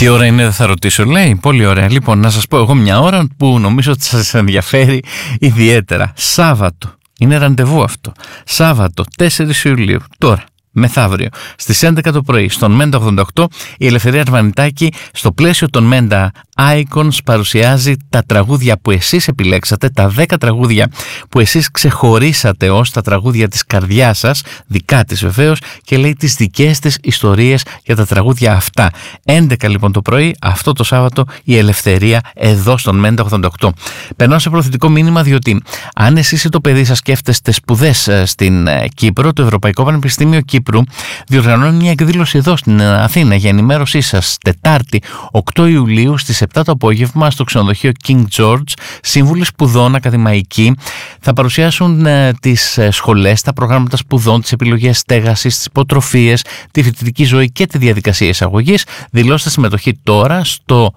Τι ώρα είναι, δεν θα ρωτήσω, λέει. Πολύ ωραία. Λοιπόν, να σας πω εγώ μια ώρα που νομίζω ότι σας ενδιαφέρει ιδιαίτερα. Σάββατο. Είναι ραντεβού αυτό. Σάββατο 4 Ιουλίου. Τώρα. Μεθαύριο, στις 11 το πρωί, στον Μέντα 88, η Ελευθερία Αρβανιτάκη, στο πλαίσιο των Μέντα Icons, παρουσιάζει τα τραγούδια που εσείς επιλέξατε, τα 10 τραγούδια που εσείς ξεχωρίσατε ως τα τραγούδια της καρδιάς σας, δικά της βεβαίως, και λέει τις δικές της ιστορίες για τα τραγούδια αυτά. 11 λοιπόν το πρωί, αυτό το Σάββατο, η Ελευθερία εδώ στον Μέντα 88. Περνάω σε προθετικό μήνυμα, διότι αν εσείς ή το παιδί σας σκέφτεστε σπουδές στην Κύπρο, το Ευρωπαϊκό Πανεπιστήμιο Κύπρου διοργανώνει μια εκδήλωση εδώ στην Αθήνα για ενημέρωσή σας. Τετάρτη 8 Ιουλίου στις 7 το απόγευμα στο ξενοδοχείο King George. Σύμβουλοι σπουδών ακαδημαϊκοί θα παρουσιάσουν τις σχολές, τα προγράμματα σπουδών, τις επιλογές στέγασης, τις υποτροφίες, τη φοιτητική ζωή και τη διαδικασία εισαγωγής. Δηλώστε συμμετοχή τώρα στο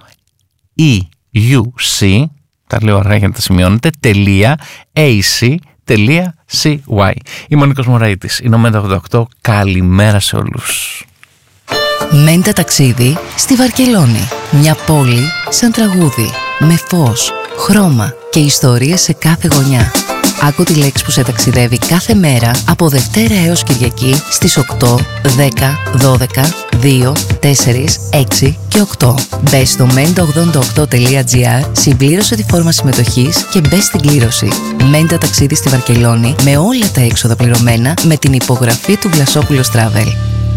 EUC, τα λέω αργά για να τα σημειώνετε, .ac.cy. Είμαι ο Νίκος Μωραΐτης, είναι ο Μέντα 88. Καλημέρα σε όλους. Μέντα ταξίδι στη Βαρκελόνη. Μια πόλη σαν τραγούδι, με φως, χρώμα και ιστορίες σε κάθε γωνιά. Άκου τη λέξη που σε ταξιδεύει κάθε μέρα από Δευτέρα έως Κυριακή στις 8, 10, 12, 2, 4, 6 και 8. Μπες στο menta88.gr, συμπλήρωσε τη φόρμα συμμετοχής και μπες στην κλήρωση. Μέντα ταξίδι στη Βαρκελόνη με όλα τα έξοδα πληρωμένα με την υπογραφή του Βλασόπουλος Travel.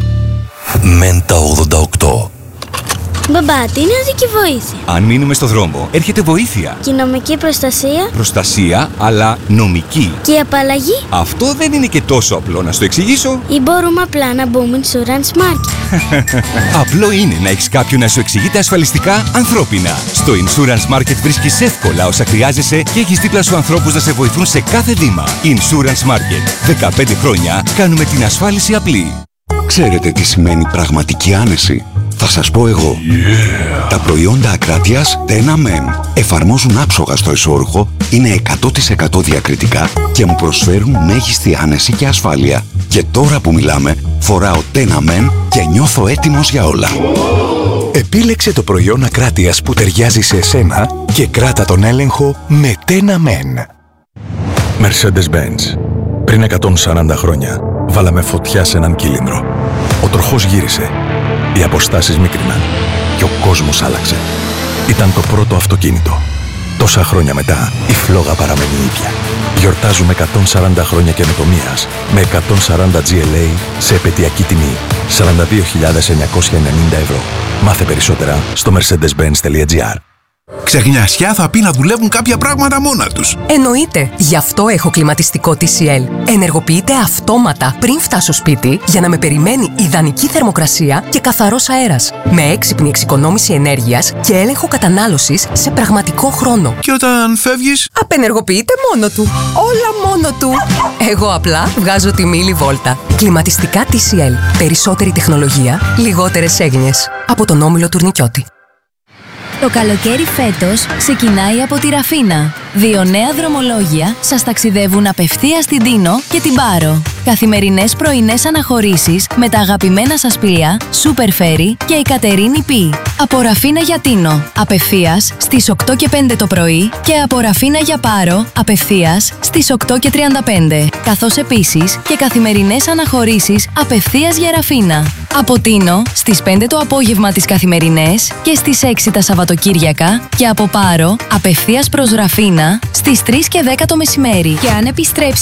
Μέντα 88. Μπαμπά, τι είναι οδική βοήθεια? Αν μείνουμε στο δρόμο, έρχεται βοήθεια. Και η νομική προστασία? Προστασία, αλλά νομική. Και η απαλλαγή? Αυτό δεν είναι και τόσο απλό, να στο εξηγήσω. Ή μπορούμε απλά να μπούμε Insurance Market? Απλό είναι να έχεις κάποιον να σου εξηγείται ασφαλιστικά ανθρώπινα. Στο Insurance Market βρίσκεις εύκολα όσα χρειάζεσαι και έχεις δίπλα σου ανθρώπους να σε βοηθούν σε κάθε βήμα. Insurance Market. 15 χρόνια κάνουμε την ασφάλιση απλή. Ξέρετε τι σημαίνει πραγματική άνεση? Θα σας πω εγώ. Τα προϊόντα Ακράτειας Tena Men εφαρμόζουν άψογα στο εσώρουχο, είναι 100% διακριτικά και μου προσφέρουν μέγιστη άνεση και ασφάλεια. Και τώρα που μιλάμε, φοράω Tena Men και νιώθω έτοιμος για όλα. Επίλεξε το προϊόν Ακράτειας που ταιριάζει σε εσένα και κράτα τον έλεγχο με Tena Men. Mercedes-Benz. Πριν 140 χρόνια, βάλαμε φωτιά σε έναν κύλινδρο. Ο τροχός γύρισε. Οι αποστάσεις μίκριναν και ο κόσμος άλλαξε. Ήταν το πρώτο αυτοκίνητο. Τόσα χρόνια μετά, η φλόγα παραμένει ίδια. Γιορτάζουμε 140 χρόνια καινοτομίας με 140 GLA σε επαιτειακή τιμή 42.990 ευρώ. Μάθε περισσότερα στο mercedes-benz.gr. Ξεχνιασιά θα πει να δουλεύουν κάποια πράγματα μόνα τους. Εννοείται. Γι' αυτό έχω κλιματιστικό TCL. Ενεργοποιείται αυτόματα πριν φτάσω σπίτι για να με περιμένει ιδανική θερμοκρασία και καθαρός αέρας. Με έξυπνη εξοικονόμηση ενέργειας και έλεγχο κατανάλωσης σε πραγματικό χρόνο. Και όταν φεύγεις, απενεργοποιείται μόνο του. Όλα μόνο του. Εγώ απλά βγάζω τη μίλη βόλτα. Κλιματιστικά TCL. Περισσότερη τεχνολογία, λιγότερες έγνοιες. Από τον Όμιλο Τουρνικιώτη. Το καλοκαίρι φέτος ξεκινάει από τη Ραφίνα. 2 νέα δρομολόγια σας ταξιδεύουν απευθείας στην Τίνο και την Πάρο. Καθημερινές πρωινές αναχωρήσεις με τα αγαπημένα σας πλοία Super Ferry και η Κατερίνη Π. Από Ραφίνα για Τίνο, απευθείας στις 8 και 5 το πρωί και από Ραφίνα για Πάρο, απευθείας στις 8 και 35. Καθώς επίσης και καθημερινές αναχωρήσεις απευθείας για Ραφίνα. Από Τίνο στις 5 το απόγευμα τις καθημερινές και στις 6 τα Σαββατοκύριακα και από Πάρο απευθείας προς Ραφίνα στις 3 και 10 το μεσημέρι. Και αν επιστρέψει